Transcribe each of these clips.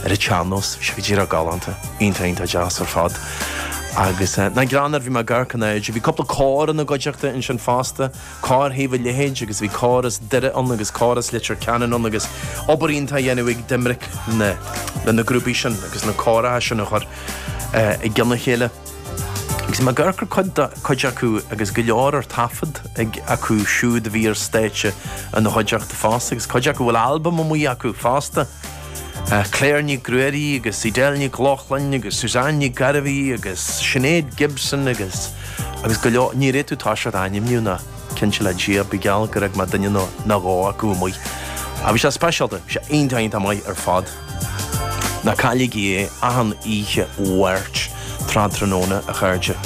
y chanos, fi ddír a galanta, un jazz ar fad. Agus, na granar fi ma garcan eid, fi couple cór yn y godjachta yn sy'n fasta, cór hef y lehéid, agus fi córas dire on, agus córas litr canon on, agus ober un ta yenwig dimric na grwbi sy'n, agus na córa sy'n ochr i gilna chéile. Agus ma garcar codjacú agus gilor ar tafod acú siúd fi ar stéitse yn y hodjachta fasta, agus codjacú wel album o mwy acú fasta. Claire ní Grueri, agus Idel ní Glochlan, agus Suzanne ní Garaví, agus Sinead Gibson, agus go ní réitú tá se anim niú na cinse le dia begal go raibh ma duine na gá acu mui. A bhí sé specialta, sé aontainint amai ar fad. Na cailligh é ahan ihe uairt tradranóna a chairde.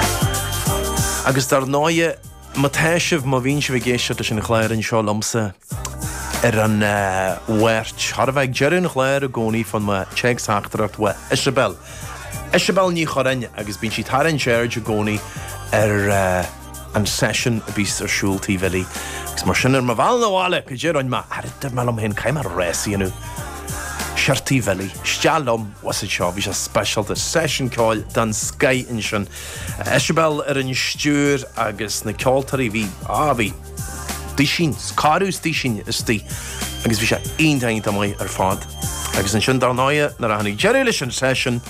Agus dar náide ma teisih ma bhín se bh géiste sin na chléir an seo lomsa an uairt. Har bheith geirún chléir a gcónaí fan ma tseag saachtarach wa Isabel. Isabel ní chorainne agus bín si tar an séir a gcónaí an session a bís ar siúltaí bhilí. Agus mar sin ar ma bhal na bhála go geirún ma aridir me am hen caim ar résaí anú. Siartí bhilí. Stialom was it seo, bhí sé special the session call dan Sky in sin. Isabel ar an stúr agus na ceoltarí bhí Dísin, carús dísin is tí, agus bhí sé aontainint amai ar fad. Agus an sin dar náide na rahannig Jerry leis an session.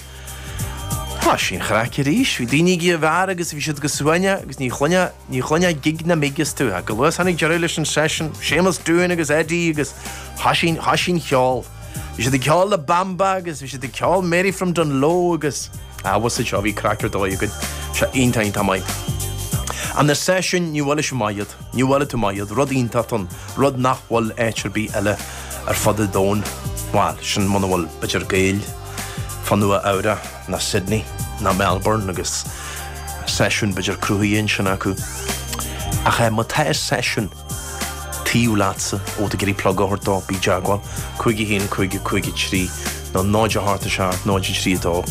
Sin chraci ríis, bhí daoine í a bhar agus bhí siad go suaine, agus ní chluine gig na migas tú. Go luas hannig Jerry leis an session, Seamus Dúin agus Eddie agus hasin cheol. Bhí siad ceol le Bamba agus bhí siad ceol Mary from Dunlow agus was it seo bhí crackar dói agad sé aontainint amai. An na session ní bhfuil is maiad, ní bhfuil tú maiad, rud iontaton, rud nachhfuil éitsirbí eile ar fad a dón. Wel, sin mana bhfuil beidir géil fan nua ára na Sydney, na Melbourne, agus session beidir cruúíon sin acu. Ach ma tair session tíú látsa ó da gurí plug áhar dá bí jaagwal, cuigi hén, cuigi trí, nó náide harta seart, náide trí dá,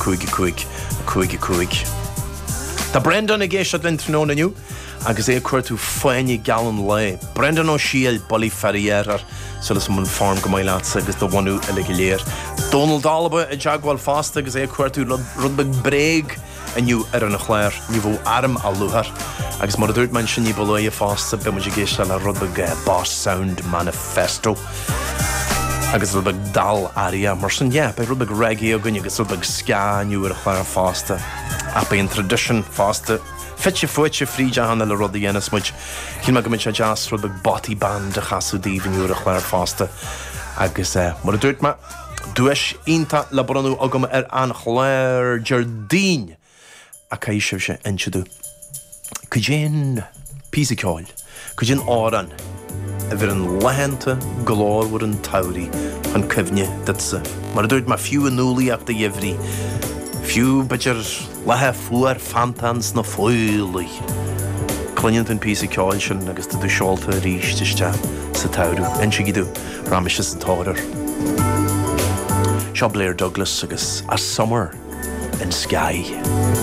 cuigi. Tá Brendan a géisiad linn tróna nniu, agus é cuairtú foiinne galan le. Brendan ó síal bolí ferriérar, solas mun farm go mailatsa agus do bhainú a le léir. Donald Alba a jaagwal fasta agus é cuairtú rudbeg breig aniu ar an chléir, ní bhó arm a luhar. Agus mar a dúirt man sin ní bolí a fasta, be mu géisiad le rudbeg Boss Sound Manifesto. Agus rudbeg dal aria, mar sin be rudbeg reggae a gunne agus rudbeg ska aniu ar a chléir fasta. A be an tradition fasta. Fitse fuitse fríide hanna le rud a dhéana muid. Cín me go mid se jazz rudbeg botty band a chasú díomh aniu ar a chléir fasta. Agus mar a dúirt ma, dúis ionta le branú agam ar an chléir Jardín a caisibh se inseadú. Cudjén písa ceáil, cudjén áran, a bhir an lehananta glór an taurí an cibhne ditsa. Mar a dúirt ma fiú an núlaíach da dhéhrí, fiú beidir lethe fuair fantans na foilaí. Cluineant an písa ceáil sin agus do seolta ríiste sa taurú, insigidú, ramis is an táirir. Seo Blair Douglas agus A Summer in Sky.